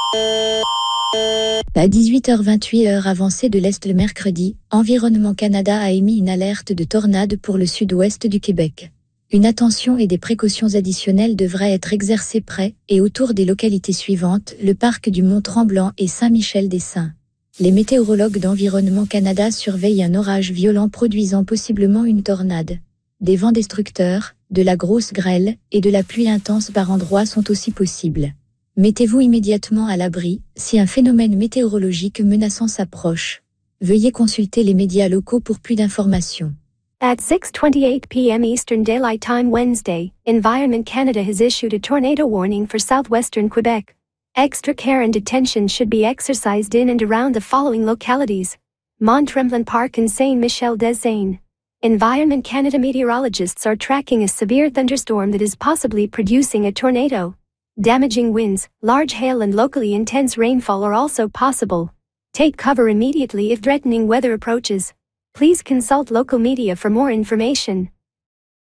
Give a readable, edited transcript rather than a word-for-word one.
À 18h28 heure avancée de l'Est le mercredi, Environnement Canada a émis une alerte de tornade pour le sud-ouest du Québec. Une attention et des précautions additionnelles devraient être exercées près et autour des localités suivantes, le parc du Mont-Tremblant et Saint-Michel-des-Saints. Les météorologues d'Environnement Canada surveillent un orage violent produisant possiblement une tornade. Des vents destructeurs, de la grosse grêle et de la pluie intense par endroits sont aussi possibles. Mettez-vous immédiatement à l'abri si un phénomène météorologique menaçant s'approche. Veuillez consulter les médias locaux pour plus d'informations. At 6:28 p.m. Eastern Daylight Time Wednesday, Environment Canada has issued a tornado warning for southwestern Quebec. Extra care and attention should be exercised in and around the following localities: Mont-Tremblant Park and Saint-Michel-des-Saints. Environment Canada meteorologists are tracking a severe thunderstorm that is possibly producing a tornado. Damaging winds, large hail and locally intense rainfall are also possible. Take cover immediately if threatening weather approaches. Please consult local media for more information.